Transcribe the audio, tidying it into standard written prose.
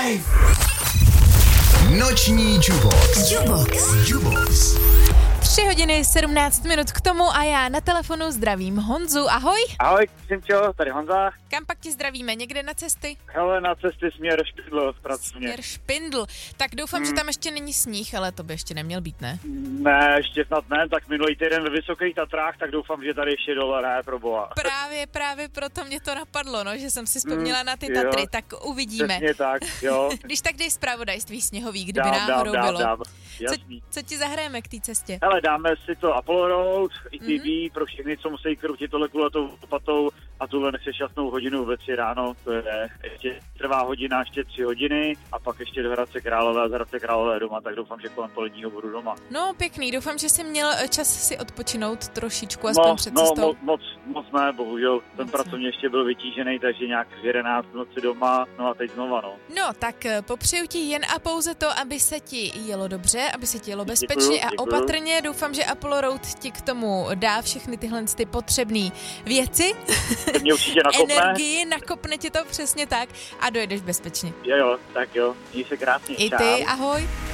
Noční Jubox. 3 hodiny 17 minut k tomu a já na telefonu zdravím Honzu. Ahoj. Ahoj, Cimčo, tady Honza. Kam pak ti zdravíme? Někde na cesty? Hele, na cesty směr Špindl, pracovně. Směr Špindl. Tak doufám, že tam ještě není sníh, ale to by ještě neměl být, ne? Ne, ještě snad ne, tak minulý týden ve Vysokých Tatrách, tak doufám, že tady ještě dole ne, proboha. Právě proto mě to napadlo, no, že jsem si vzpomněla na ty Tatry, tak uvidíme. Přesně tak, jo. Když tak dej zpravodajství sněhový, kdyby náhodou bylo. Dám. Co ti zahrajeme k té cestě? Hele, dáme si to Apollo Road, ETB, pro všechny, co musí krutit tohle kulatou lopatou a tuhle nešťastnou hodinu ve 3 ráno, to je ještě trvá hodina, ještě 3 hodiny a pak ještě do Hradce Králové a z Hradce Králové doma, tak doufám, že kolem poledního budu doma. No, pěkný, doufám, že jsi měl čas si odpočinout trošičku, aspoň před cestou. Moc ne, bohužel, ten pracovně ještě byl vytížený, takže nějak 11 v noci doma, no a teď znova, no. No, tak popřeju ti jen a pouze to, aby se ti jelo dobře, aby se ti jelo bezpečně Děkuju. A opatrně. Doufám, že Apollo Road ti k tomu dá všechny tyhle ty potřebné věci. Mě určitě nakopne. Energii, nakopne ti to přesně tak a dojedeš bezpečně. Jo, tak jo, měj se krásně. I ty, ahoj.